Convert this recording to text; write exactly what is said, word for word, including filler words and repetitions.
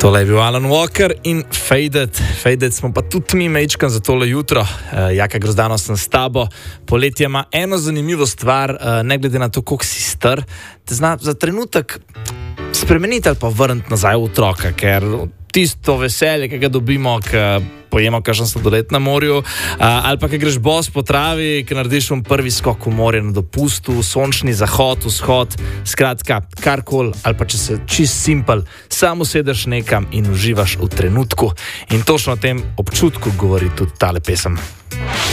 Tole je bil Alan Walker in Faded. Faded smo pa tudi mi mečkam za tole jutro. Uh, Jaka Grozdano sem s tabo. Poletje ima eno zanimivo stvar, uh, ne glede na to, koliko si star, te zna za trenutek spremeniti ali pa vrniti nazaj v otroka, ker tisto veselje, ki ga dobimo, ki pojemo kakšen sladoled na morju, uh, ali pa ki greš bos po travi, ki narediš v prvi skok v morje na dopustu, sončni zahod, vzhod, skratka, karkoli, ali pa če se čist simpel, samo sedeš nekam in uživaš v trenutku. In točno o tem občutku govori tudi tale pesem.